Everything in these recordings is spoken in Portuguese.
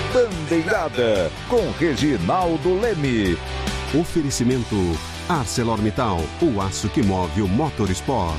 Bandeirada, com Reginaldo Leme. Oferecimento ArcelorMittal, o aço que move o motorsport.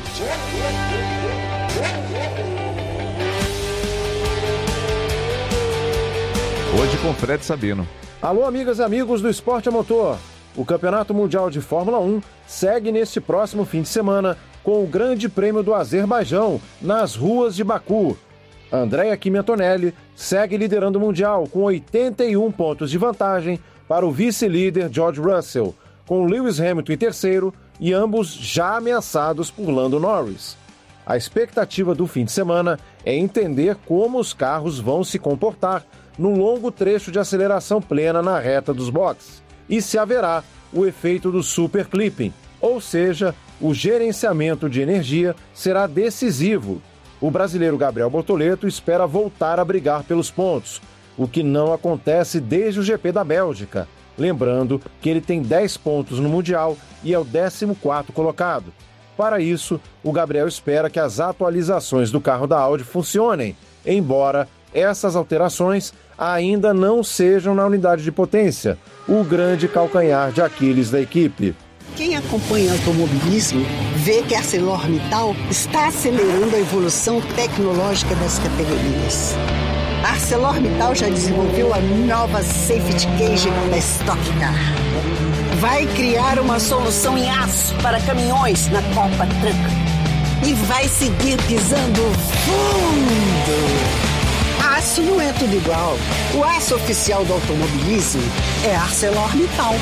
Hoje com Fred Sabino. Alô, amigas e amigos do Esporte a Motor. O Campeonato Mundial de Fórmula 1 segue neste próximo fim de semana com o Grande Prêmio do Azerbaijão nas ruas de Baku. Andrea Kimi Antonelli segue liderando o Mundial com 81 pontos de vantagem para o vice-líder George Russell, com Lewis Hamilton em terceiro e ambos já ameaçados por Lando Norris. A expectativa do fim de semana é entender como os carros vão se comportar num longo trecho de aceleração plena na reta dos boxes e se haverá o efeito do super clipping, ou seja, o gerenciamento de energia será decisivo. O brasileiro Gabriel Bortoleto espera voltar a brigar pelos pontos, o que não acontece desde o GP da Bélgica. Lembrando que ele tem 10 pontos no Mundial e é o 14º colocado. Para isso, o Gabriel espera que as atualizações do carro da Audi funcionem, embora essas alterações ainda não sejam na unidade de potência, o grande calcanhar de Aquiles da equipe. Quem acompanha automobilismo vê que a ArcelorMittal está acelerando a evolução tecnológica das categorias. A ArcelorMittal já desenvolveu a nova Safety Cage da Stock Car. Vai criar uma solução em aço para caminhões na Copa Truck. E vai seguir pisando fundo. Aço não é tudo igual. O aço oficial do automobilismo é ArcelorMittal.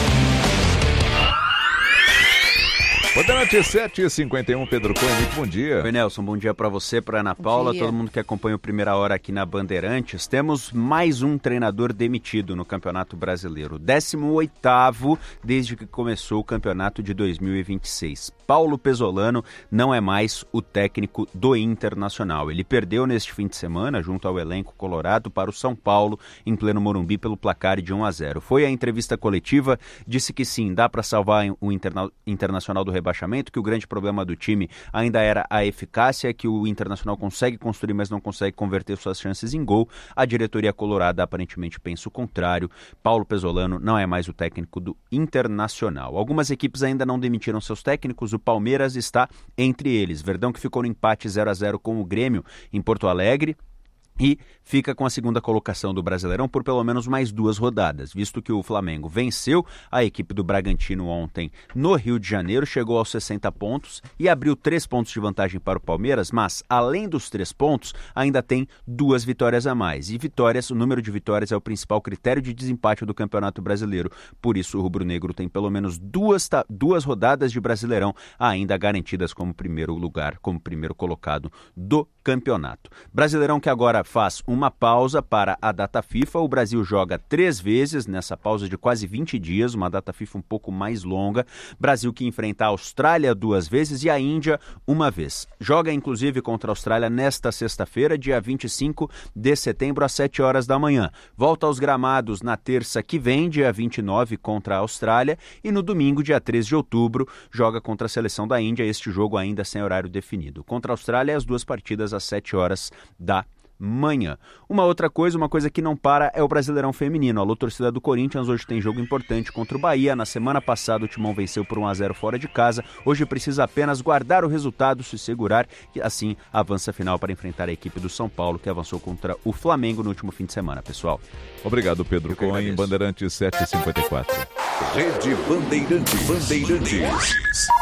Bandeirante 7h51, Pedro Cunha, muito bom dia. Oi, Nelson, bom dia para você, para Ana Paula, todo mundo que acompanha o Primeira Hora aqui na Bandeirantes. Temos mais um treinador demitido no Campeonato Brasileiro, 18º desde que começou o campeonato de 2026. Paulo Pesolano não é mais o técnico do Internacional. Ele perdeu neste fim de semana, junto ao elenco colorado, para o São Paulo, em pleno Morumbi, pelo placar de 1-0. Foi a entrevista coletiva, disse que sim, dá para salvar o Internacional do rebaixamento, que o grande problema do time ainda era a eficácia, que o Internacional consegue construir, mas não consegue converter suas chances em gol. A diretoria colorada aparentemente pensa o contrário. Paulo Pesolano não é mais o técnico do Internacional. Algumas equipes ainda não demitiram seus técnicos, o Palmeiras está entre eles. Verdão, que ficou no empate 0-0 com o Grêmio em Porto Alegre, e fica com a segunda colocação do Brasileirão por pelo menos mais 2 rodadas, visto que o Flamengo venceu a equipe do Bragantino ontem no Rio de Janeiro, chegou aos 60 pontos e abriu 3 pontos de vantagem para o Palmeiras, mas além dos 3 pontos, ainda tem 2 vitórias a mais. E vitórias, o número de vitórias é o principal critério de desempate do Campeonato Brasileiro, por isso o rubro-negro tem pelo menos 2 rodadas de Brasileirão ainda garantidas como primeiro lugar, como primeiro colocado do campeonato. Brasileirão que agora faz uma pausa para a data FIFA. O Brasil joga 3 vezes nessa pausa de quase 20 dias, uma data FIFA um pouco mais longa. Brasil que enfrenta a Austrália 2 vezes e a Índia 1 vez. Joga inclusive contra a Austrália nesta sexta-feira, dia 25 de setembro, às 7 horas da manhã. Volta aos gramados na terça que vem, dia 29, contra a Austrália, e no domingo, dia 3 de outubro, joga contra a seleção da Índia, este jogo ainda sem horário definido. Contra a Austrália, as 2 partidas às 7 horas da manhã. Uma coisa que não para é o Brasileirão Feminino. Alô, torcida do Corinthians, hoje tem jogo importante contra o Bahia. Na semana passada o Timão venceu por 1-0 fora de casa. Hoje precisa apenas guardar o resultado, se segurar e assim avança a final para enfrentar a equipe do São Paulo, que avançou contra o Flamengo no último fim de semana, pessoal. Obrigado, Pedro Cunha, em Bandeirantes 7h54. Rede Bandeirantes.